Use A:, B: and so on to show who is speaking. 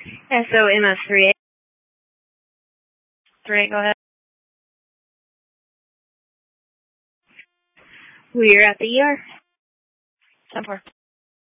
A: SOMS 38, go ahead. We're at the ER. 10-4.